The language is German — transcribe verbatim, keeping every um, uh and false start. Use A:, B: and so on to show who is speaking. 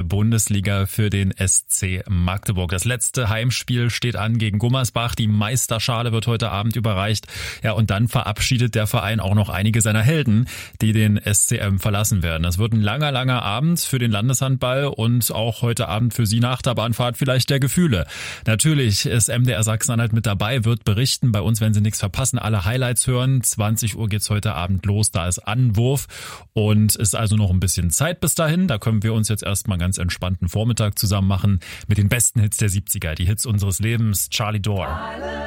A: Bundesliga für den S C Magdeburg. Das letzte Heimspiel steht an gegen Gummersbach. Die Meisterschale wird heute Abend überreicht. Ja, und dann verabschiedet der Verein auch noch einige seiner Helden, die den S C M verlassen werden. Das wird ein langer, langer Abend für den Landeshandball und auch heute Abend für Sie eine Achterbahnfahrt vielleicht der Gefühle. Natürlich ist M D R Sachsen-Anhalt mit dabei, wird berichten. Bei uns werden Sie nichts verpassen, alle Highlights hören. zwanzig Uhr geht's heute Abend los, da ist Anwurf und ist also noch ein bisschen Zeit bis dahin. Da können wir uns jetzt erstmal einen ganz entspannten Vormittag zusammen machen mit den besten Hits der siebziger, die Hits unseres Lebens. Charlie Dore.